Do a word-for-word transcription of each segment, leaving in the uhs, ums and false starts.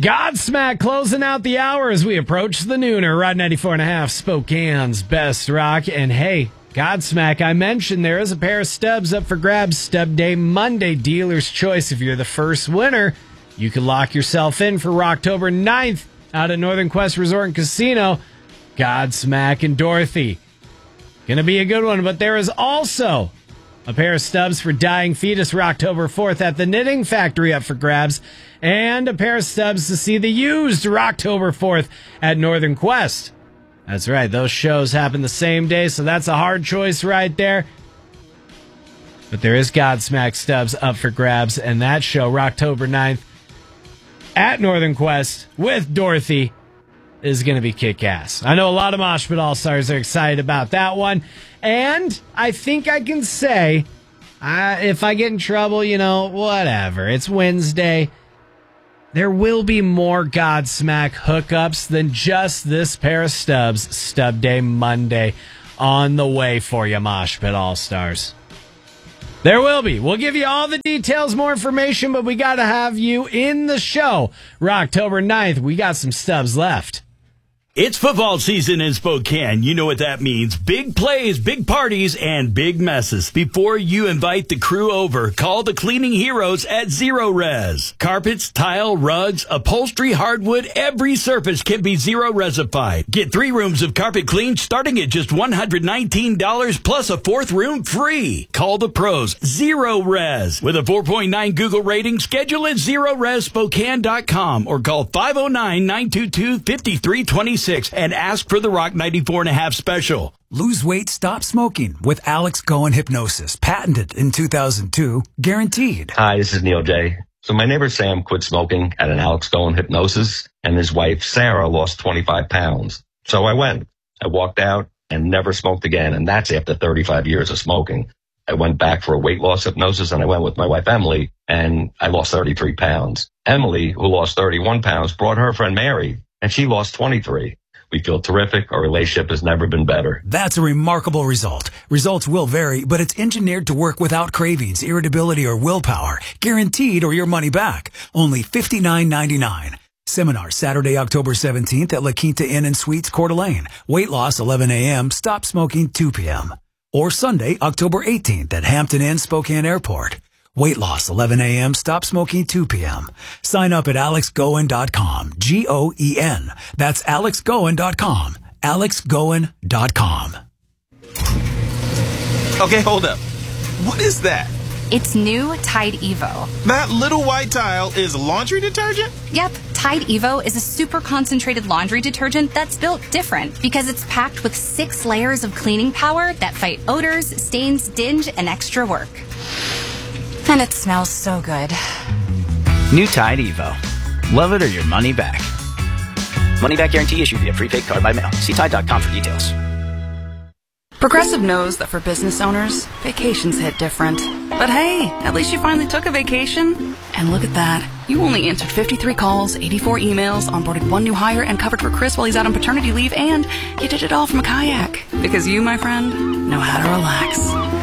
Godsmack closing out the hour as we approach the nooner. Rod ninety-four and a half, Spokane's best rock. And hey, Godsmack, I mentioned there is a pair of stubs up for grabs. Stub Day Monday, dealer's choice. If you're the first winner, you can lock yourself in for October ninth out at Northern Quest Resort and Casino. Godsmack and Dorothy. Gonna be a good one, but there is also a pair of stubs for Dying Fetus for October fourth at the Knitting Factory up for grabs. And a pair of stubs to see The Used for October fourth at Northern Quest. That's right, those shows happen the same day, so that's a hard choice right there. But there is Godsmack stubs up for grabs, and that show, October ninth, at Northern Quest with Dorothy, is going to be kick-ass. I know a lot of Mosh Pit All-Stars are excited about that one. And I think I can say, uh, if I get in trouble, you know, whatever. It's Wednesday. There will be more Godsmack hookups than just this pair of stubs. Stub Day Monday on the way for you, Mosh Pit All-Stars. There will be. We'll give you all the details, more information, but we got to have you in the show. October ninth, we got some stubs left. It's football season in Spokane. You know what that means. Big plays, big parties, and big messes. Before you invite the crew over, call the cleaning heroes at Zero Res. Carpets, tile, rugs, upholstery, hardwood, every surface can be Zero Resified. Get three rooms of carpet cleaned starting at just one hundred nineteen dollars plus a fourth room free. Call the pros, Zero Res. With a four point nine Google rating, schedule at zero res spokane dot com or call five oh nine, nine two two, five three two six and ask for the Rock ninety-four and a half special. Lose weight, stop smoking with Alex Goen Hypnosis. Patented in two thousand two. Guaranteed. Hi, this is Neil J. So my neighbor Sam quit smoking at an Alex Goen Hypnosis, and his wife Sarah lost twenty-five pounds. So I went. I walked out and never smoked again, and that's after thirty-five years of smoking. I went back for a weight loss hypnosis, and I went with my wife Emily, and I lost thirty-three pounds. Emily, who lost thirty-one pounds, brought her friend Mary, and she lost twenty-three. We feel terrific. Our relationship has never been better. That's a remarkable result. Results will vary, but it's engineered to work without cravings, irritability, or willpower. Guaranteed or your money back. Only fifty-nine ninety-nine. Seminar Saturday, October seventeenth at La Quinta Inn and Suites, Coeur d'Alene. Weight loss eleven a.m., stop smoking two p.m. Or Sunday, October eighteenth at Hampton Inn, Spokane Airport. Weight loss eleven a.m., stop smoking two p.m. Sign up at alex goen dot com. G O E N. That's alex goen dot com. alex goen dot com. Okay, hold up. What is that? It's new Tide Evo. That little white tile is laundry detergent? Yep, Tide Evo is a super concentrated laundry detergent that's built different because it's packed with six layers of cleaning power that fight odors, stains, dinge, and extra work. And it smells so good. New Tide Evo. Love it or your money back. Money back guarantee issued via prepaid card by mail. See Tide dot com for details. Progressive knows that for business owners, vacations hit different. But hey, at least you finally took a vacation. And look at that. You only answered fifty-three calls, eighty-four emails, onboarded one new hire, and covered for Chris while he's out on paternity leave, and you did it all from a kayak. Because you, my friend, know how to relax.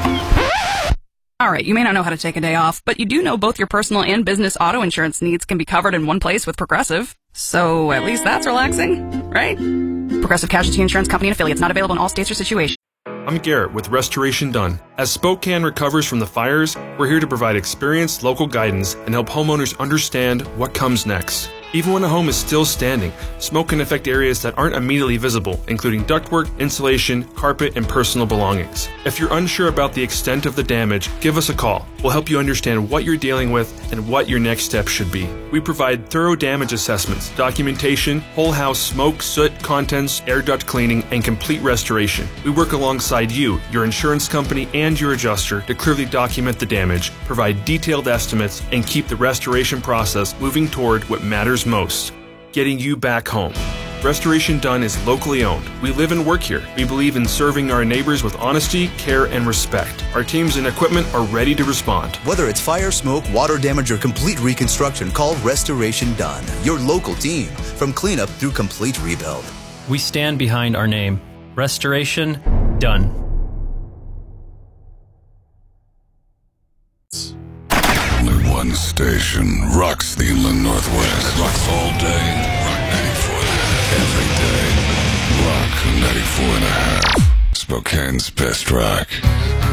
All right, you may not know how to take a day off, but you do know both your personal and business auto insurance needs can be covered in one place with Progressive. So at least that's relaxing, right? Progressive Casualty Insurance Company and affiliates, not available in all states or situations. I'm Garrett with Restoration Done. As Spokane recovers from the fires, we're here to provide experienced local guidance and help homeowners understand what comes next. Even when a home is still standing, smoke can affect areas that aren't immediately visible, including ductwork, insulation, carpet, and personal belongings. If you're unsure about the extent of the damage, give us a call. We'll help you understand what you're dealing with and what your next step should be. We provide thorough damage assessments, documentation, whole house smoke, soot, contents, air duct cleaning, and complete restoration. We work alongside you, your insurance company, and your adjuster to clearly document the damage, provide detailed estimates, and keep the restoration process moving toward what matters most, getting you back home. Restoration Done is locally owned. We live and work here. We believe in serving our neighbors with honesty, care, and respect. Our teams and equipment are ready to respond. Whether it's fire, smoke, water damage, or complete reconstruction, call Restoration Done, your local team, from cleanup through complete rebuild. We stand behind our name. Restoration Done. Only one step station rocks the inland Northwest. Rocks all day. Rock ninety-four and a half. Every day. Rock ninety-four and a half. Spokane's best rock.